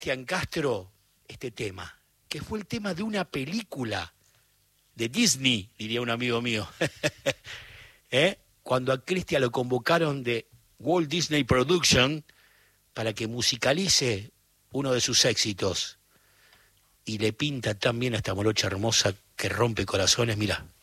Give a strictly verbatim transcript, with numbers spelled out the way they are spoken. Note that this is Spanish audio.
Cristian Castro este tema, que fue el tema de una película de Disney, diría un amigo mío. ¿Eh? Cuando a Cristian lo convocaron de Walt Disney Production para que musicalice uno de sus éxitos. Y le pinta tan bien a esta morocha hermosa que rompe corazones, mirá.